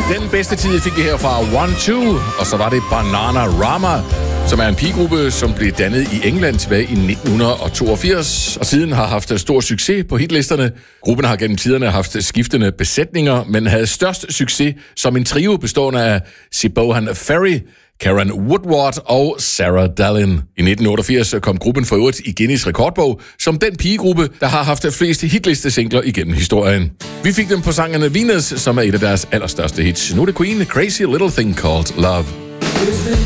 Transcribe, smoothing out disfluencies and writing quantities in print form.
Den bedste tid fik vi her fra 1-2, og så var det Bananarama, som er en pigegruppe, som blev dannet i England tilbage i 1982, og siden har haft stor succes på hitlisterne. Gruppen har gennem tiderne haft skiftende besætninger, men havde størst succes som en trio bestående af Siobhan Ferry, Karen Woodward og Sarah Dallin. I 1988 kom gruppen for øvrigt i Guinness rekordbog som den pigegruppe, der har haft flest hitlistesingler igennem historien. Vi fik dem på sangerne Venus, som er et af deres allerstørste hits. Nu er det Queen, Crazy Little Thing Called Love.